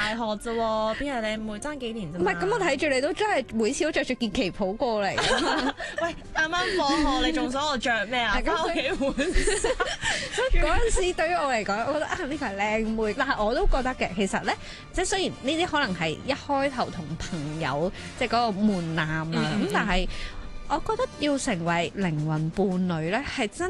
大學啫喎，邊係靚妹爭幾年啫唔係咁，我睇住你都真係每次都着住件旗袍過嚟㗎嘛。 喂，啱啱放學，你仲想我着咩啊？翻屋企換衫。 嗰陣時對於我嚟講，我覺得啊呢個係靚妹，但係我都覺得嘅。其實咧，即係雖然呢啲可能係一開頭同朋友即係嗰個門檻啦，咁但係我覺得要成為靈魂伴侶咧，係真